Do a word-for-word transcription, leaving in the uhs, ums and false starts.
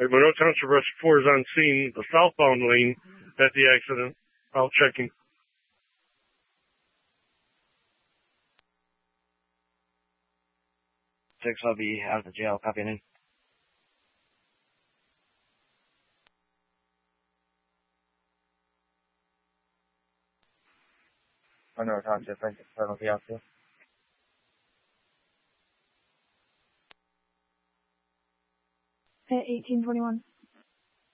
Hey, Monroe Township Rescue four is on scene, the southbound lane at the accident. Out checking. Six, I'll be out of the jail. Copying in. Monroe Township Rescue four will be out too. At eighteen twenty-one.